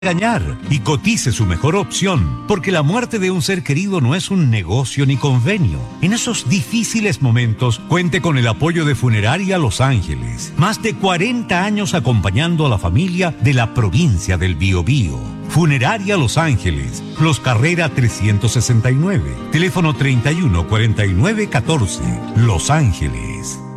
engañar y cotice su mejor opción, porque la muerte de un ser querido no es un negocio ni convenio. En esos difíciles momentos, cuente con el apoyo de Funeraria Los Ángeles. Más de 40 años acompañando a la familia de la provincia del Biobío. Funeraria Los Ángeles, Los Carrera 369, teléfono 31 49 14, Los Ángeles.